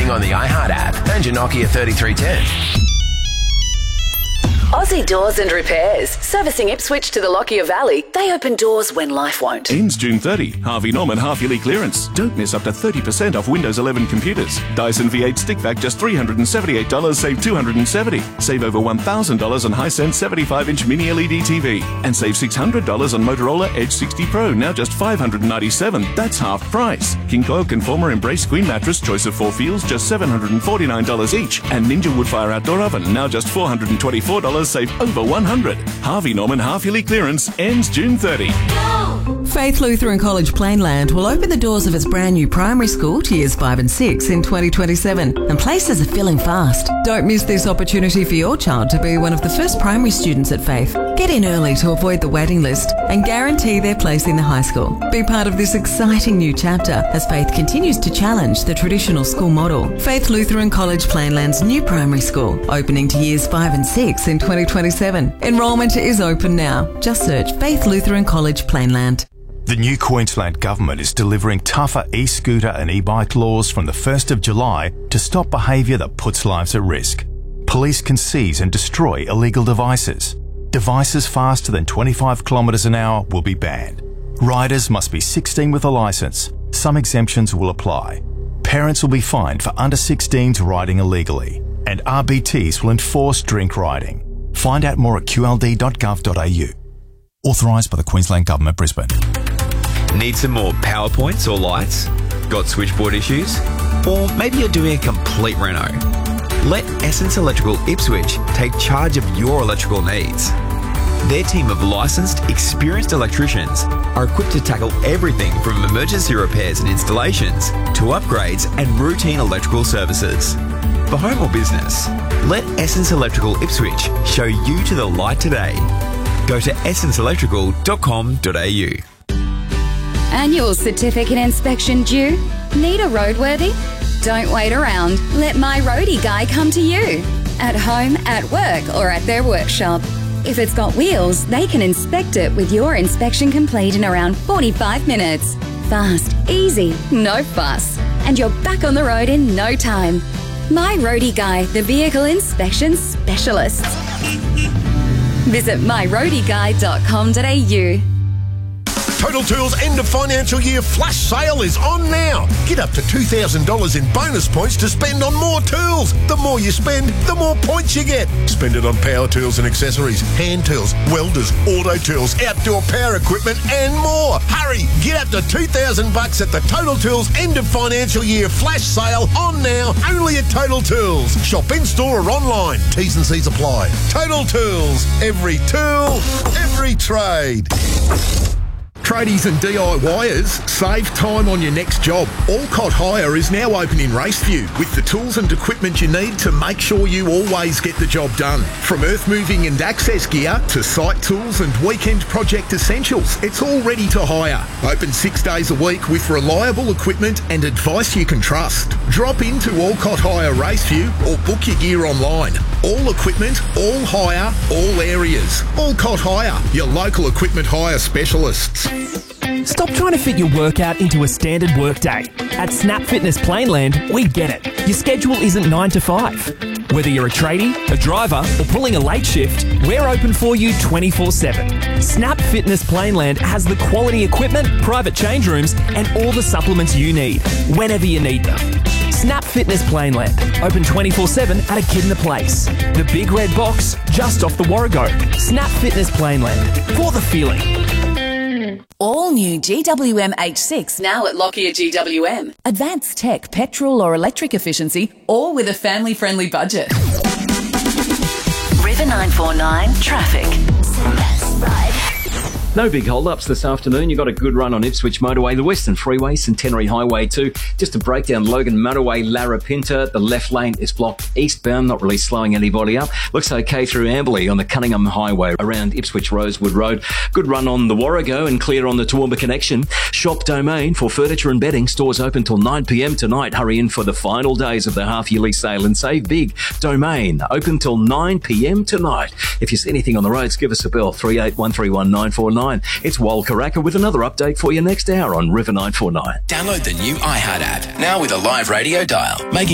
streaming on the iHeart app and your Nokia 3310. Aussie Doors and Repairs. Servicing Ipswich to the Lockyer Valley. They open doors when life won't. Ends June 30. Harvey Norman half-yearly clearance. Don't miss up to 30% off Windows 11 computers. Dyson V8 stick vac just $378, save $270. Save over $1,000 on Hisense 75-inch mini LED TV. And save $600 on Motorola Edge 60 Pro, now just $597. That's half price. King Coil Conformer Embrace Queen Mattress, choice of 4 feels, just $749 each. And Ninja Woodfire Outdoor Oven, now just $424, save over $100. Harvey Norman half-yearly clearance ends June 30. Faith Lutheran College Plainland will open the doors of its brand new primary school to years 5 and 6 in 2027, and places are filling fast. Don't miss this opportunity for your child to be one of the first primary students at Faith. Get in early to avoid the waiting list and guarantee their place in the high school. Be part of this exciting new chapter as Faith continues to challenge the traditional school model. Faith Lutheran College Plainland's new primary school, opening to years 5 and 6 in 2027. Enrolment is open now. Just search Faith Lutheran College Plainland. The new Queensland Government is delivering tougher e-scooter and e-bike laws from the 1st of July to stop behaviour that puts lives at risk. Police can seize and destroy illegal devices. Devices faster than 25 kilometres an hour will be banned. Riders must be 16 with a licence. Some exemptions will apply. Parents will be fined for under 16s riding illegally. And RBTs will enforce drink riding. Find out more at qld.gov.au. Authorised by the Queensland Government, Brisbane. Need some more PowerPoints or lights? Got switchboard issues? Or maybe you're doing a complete reno? Let Essence Electrical Ipswich take charge of your electrical needs. Their team of licensed, experienced electricians are equipped to tackle everything from emergency repairs and installations to upgrades and routine electrical services. For home or business, let Essence Electrical Ipswich show you to the light today. Go to essenceelectrical.com.au. Annual certificate inspection due? Need a roadworthy? Don't wait around. Let My Roadie Guy come to you. At home, at work, or at their workshop. If it's got wheels, they can inspect it with your inspection complete in around 45 minutes. Fast, easy, no fuss. And you're back on the road in no time. My Roadie Guy, the vehicle inspection specialist. Visit myroadieguy.com.au. Total Tools end of financial year flash sale is on now. Get up to $2,000 in bonus points to spend on more tools. The more you spend, the more points you get. Spend it on power tools and accessories, hand tools, welders, auto tools, outdoor power equipment and more. Hurry, get up to $2,000 at the Total Tools end of financial year flash sale on now, only at Total Tools. Shop in store or online. T's and C's apply. Total Tools. Every tool, every trade. Tradies and DIYers, save time on your next job. Alcott Hire is now open in Raceview with the tools and equipment you need to make sure you always get the job done. From earth moving and access gear to site tools and weekend project essentials, it's all ready to hire. Open 6 days a week with reliable equipment and advice you can trust. Drop into Alcott Hire Raceview or book your gear online. All equipment, all hire, all areas. Alcott Hire, your local equipment hire specialists. Stop trying to fit your workout into a standard workday. At Snap Fitness Plainland, we get it. Your schedule isn't 9 to 5. Whether you're a tradie, a driver, or pulling a late shift, we're open for you 24/7. Snap Fitness Plainland has the quality equipment, private change rooms, and all the supplements you need, whenever you need them. Snap Fitness Plainland, open 24/7 at Echidna Place. The big red box, just off the Warrego. Snap Fitness Plainland, for the feeling. All new GWM H6 now at Lockyer GWM. Advanced tech, petrol or electric efficiency, all with a family-friendly budget. River 949 traffic. No big hold-ups this afternoon. You got a good run on Ipswich Motorway, the Western Freeway, Centenary Highway 2. Just to break down Logan Motorway, Larapinta. The left lane is blocked eastbound, not really slowing anybody up. Looks okay through Amberley on the Cunningham Highway around Ipswich Rosewood Road. Good run on the Warrego and clear on the Toowoomba connection. Shop Domain for furniture and bedding. Stores open till 9 p.m. tonight. Hurry in for the final days of the half-yearly sale and save big. Domain open till 9 p.m. tonight. If you see anything on the roads, give us a bell, 38131949. It's Wal Karaka with another update for you next hour on River 949. Download the new iHeart app, now with a live radio dial, making